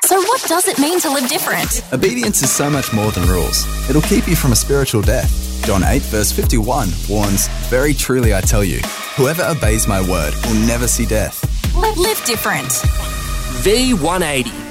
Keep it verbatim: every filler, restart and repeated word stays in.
So what does it mean to live different? Obedience is so much more than rules. It'll keep you from a spiritual death. John eight verse fifty-one warns, "Very truly I tell you, whoever obeys my word will never see death." Live, live different. V one eighty.